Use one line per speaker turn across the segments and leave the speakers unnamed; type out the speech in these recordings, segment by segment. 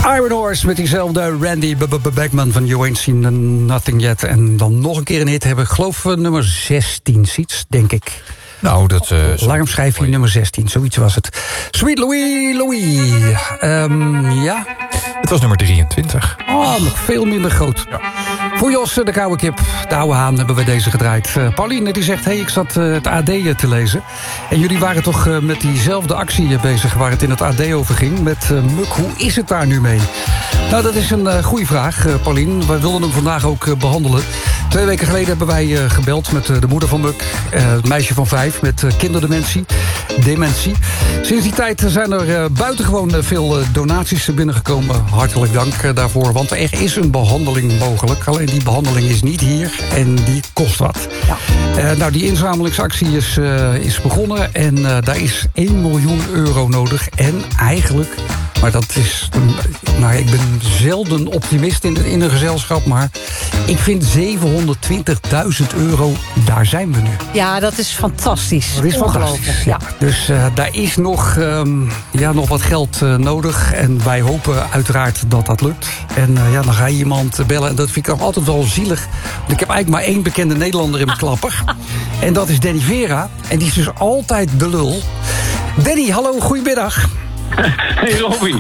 Iron Horse met diezelfde Randy Bachman van You Ain't Seen Nothing Yet. En dan nog een keer een hit hebben. Ik geloof nummer 16 ziet, denk ik.
Nou, dat...
Alarmschijfje nummer 16, zoiets was het. Sweet Louie. Ja.
Het was nummer 23.
Oh, nog veel minder groot. Ja. Voor Jos, de koude kip, de oude haan, hebben we deze gedraaid. Pauline die zegt, ik zat het AD te lezen. En jullie waren toch met diezelfde actie bezig waar het in het AD over ging. Met Muk, hoe is het daar nu mee? Nou, dat is een goede vraag, Pauline. Wij wilden hem vandaag ook behandelen. 2 weken geleden hebben wij gebeld met de moeder van Muk. Het meisje van 5 met kinderdementie. Dementie. Sinds die tijd zijn er buitengewoon veel donaties binnengekomen. Hartelijk dank daarvoor, want er is een behandeling mogelijk. Alleen die behandeling is niet hier en die kost wat. Ja. Nou, die inzamelingsactie is begonnen en daar is 1 miljoen euro nodig. En eigenlijk, maar dat is... Nou, ik ben zelden optimist in een gezelschap, maar ik vind 720.000 euro, daar zijn we nu.
Ja, dat is fantastisch.
Dat is fantastisch. Ja. Dus daar is nog wat geld nodig. En wij hopen uiteraard dat dat lukt. En dan ga je iemand bellen. En dat vind ik altijd wel zielig. Want ik heb eigenlijk maar 1 bekende Nederlander in mijn klapper. En dat is Danny Vera. En die is dus altijd de lul. Danny, hallo, goedemiddag.
Hey Robbie.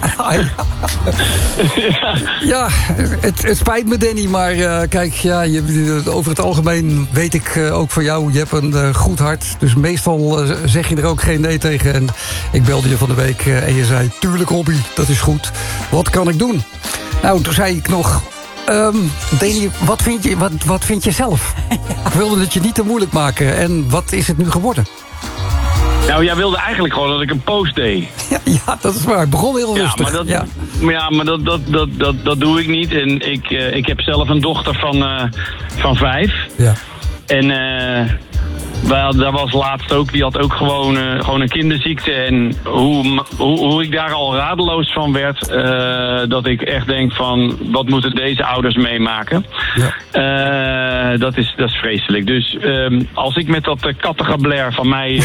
Ja, het spijt me Danny, maar kijk, over het algemeen weet ik ook van jou, je hebt een goed hart. Dus meestal zeg je er ook geen nee tegen. En ik belde je van de week en je zei, tuurlijk Robbie, dat is goed. Wat kan ik doen? Nou, toen zei ik nog... Danny, wat vind je zelf? Ik wilde het je niet te moeilijk maken. En wat is het nu geworden?
Nou, jij wilde eigenlijk gewoon dat ik een post deed.
Ja, dat is waar. Het begon heel rustig.
Maar dat doe ik niet. En ik heb zelf een dochter van 5. Ja. En daar was laatst ook, die had ook gewoon een kinderziekte. En hoe ik daar al radeloos van werd, dat ik echt denk van, wat moeten deze ouders meemaken? Ja. Dat is vreselijk. Dus als ik met dat kattengeblair van mij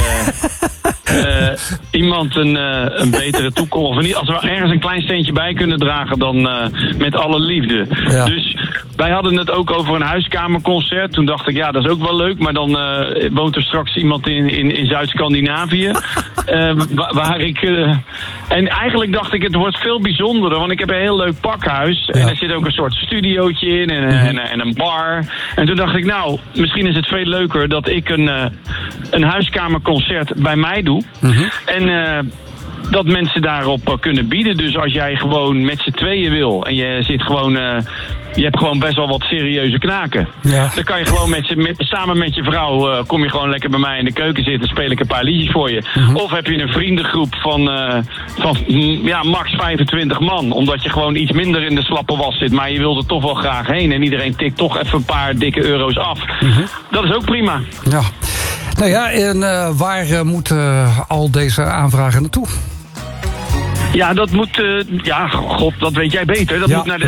iemand een betere toekomst, of niet, als we ergens een klein steentje bij kunnen dragen, dan met alle liefde. Ja. Dus wij hadden het ook over een huiskamerconcert. Toen dacht ik, ja, dat is ook wel leuk, maar dan woont er straks iemand in Zuid-Scandinavië. Waar ik... en eigenlijk dacht ik, het wordt veel bijzonderder, want ik heb een heel leuk pakhuis. Ja. En er zit ook een soort studiootje in en een bar. En toen dacht ik, nou, misschien is het veel leuker dat ik een huiskamerconcert bij mij doe. Mm-hmm. En dat mensen daarop kunnen bieden. Dus als jij gewoon met z'n tweeën wil en je zit gewoon... je hebt gewoon best wel wat serieuze knaken. Ja. Dan kan je gewoon samen met je vrouw... kom je gewoon lekker bij mij in de keuken zitten... speel ik een paar liedjes voor je. Mm-hmm. Of heb je een vriendengroep van max 25 man. Omdat je gewoon iets minder in de slappe was zit... maar je wilt er toch wel graag heen... en iedereen tikt toch even een paar dikke euro's af. Mm-hmm. Dat is ook prima.
Ja. Nou ja, en waar moeten al deze aanvragen naartoe?
Ja, dat moet... dat weet jij beter. Dat moet naar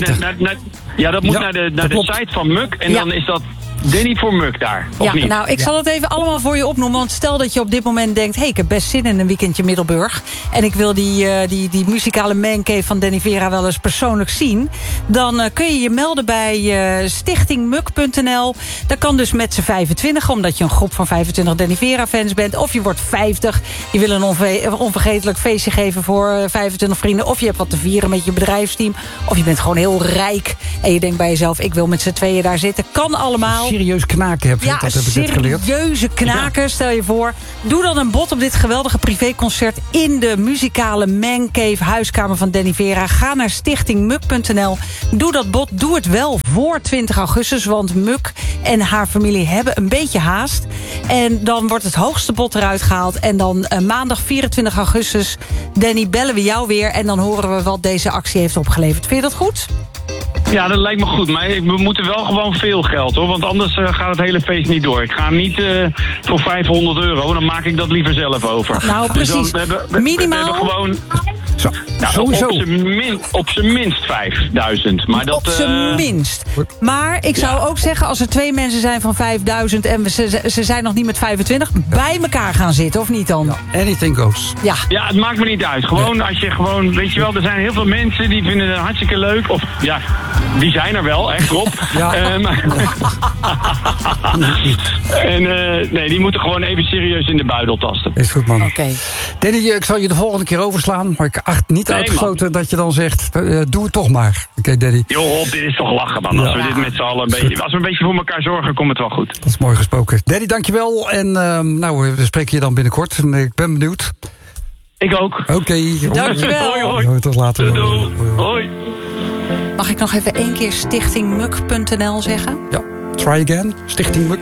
de site van Muk. En dan is dat Danny voor Muk daar, of niet?
Nou, ik zal het even allemaal voor je opnoemen. Want stel dat je op dit moment denkt... ik heb best zin in een weekendje Middelburg... en ik wil die muzikale mancave van Danny Vera wel eens persoonlijk zien... dan kun je je melden bij stichtingmuk.nl. Dat kan dus met z'n 25, omdat je een groep van 25 Danny Vera fans bent. Of je wordt 50, je wil een onvergetelijk feestje geven voor 25 vrienden... of je hebt wat te vieren met je bedrijfsteam... of je bent gewoon heel rijk en je denkt bij jezelf... ik wil met z'n tweeën daar zitten. Kan allemaal...
serieus knaken heb je, dat heb ik net geleerd.
Serieuze knaken, stel je voor. Doe dan een bod op dit geweldige privéconcert... in de muzikale mancave huiskamer van Danny Vera. Ga naar stichtingmuk.nl. Doe dat bod, doe het wel voor 20 augustus... want Muk en haar familie hebben een beetje haast. En dan wordt het hoogste bod eruit gehaald. En dan maandag 24 augustus, Danny, bellen we jou weer... en dan horen we wat deze actie heeft opgeleverd. Vind je dat goed?
Ja, dat lijkt me goed. Maar we moeten wel gewoon veel geld, hoor. Want anders gaat het hele feest niet door. Ik ga niet voor €500. Dan maak ik dat liever zelf over.
Nou, precies.
Dus dan, we hebben gewoon...
Zo,
Nou,
sowieso.
op zijn minst 5000. Maar dat,
Op zijn minst. Maar ik zou ook zeggen, als er 2 mensen zijn van 5000... en ze zijn nog niet met 25, bij elkaar gaan zitten, of niet dan?
Anything goes.
Ja.
Ja, het maakt me niet uit. Gewoon als je gewoon, weet je wel, er zijn heel veel mensen die vinden het hartstikke leuk. Of ja, die zijn er wel, hè, Rob.
Ja.
En nee, die moeten gewoon even serieus in de buidel tasten.
Is goed, man.
Oké.
Danny, ik zal je de volgende keer overslaan. Maar ik acht niet
Nee,
uitgesloten dat je dan zegt, doe het toch maar. Oké, Danny.
Joh, Rob, dit is toch lachen, man. Als we dit met z'n allen als we een beetje voor elkaar zorgen, komt het wel goed.
Dat is mooi gesproken. Danny, dankjewel. En we spreken je dan binnenkort. Ik ben benieuwd.
Ik ook.
Oké.
Dankjewel.
Hoi, hoi.
Hoi, tot later.
Doei. Hoi.
Mag ik nog even 1 keer stichtingmuk.nl zeggen?
Ja, try again. Stichting Muk.